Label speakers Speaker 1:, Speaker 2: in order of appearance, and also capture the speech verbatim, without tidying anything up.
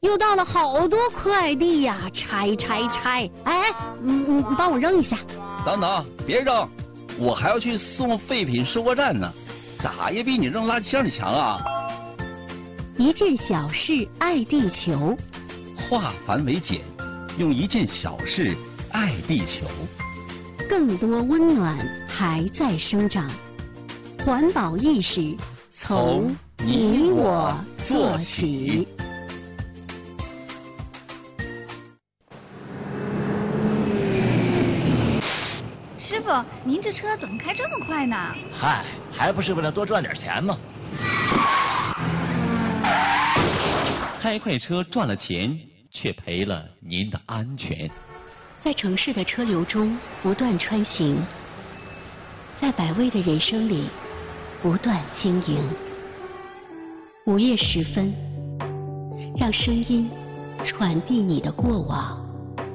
Speaker 1: 又到了好多快递呀，拆拆拆！哎，嗯嗯，帮我扔一下。
Speaker 2: 等等，别扔，我还要去送废品收货站呢，咋也比你扔垃圾箱里强啊！
Speaker 1: 一件小事爱地球，
Speaker 2: 化繁为简，用一件小事爱地球。
Speaker 1: 更多温暖还在生长，环保意识从你我做起。
Speaker 3: 师傅，您这车怎么开这么快呢？
Speaker 4: 嗨，还不是为了多赚点钱吗？
Speaker 5: 开快车赚了钱，却赔了您的安全。
Speaker 1: 在城市的车流中不断穿行，在百味的人生里不断经营。午夜时分，让声音传递你的过往。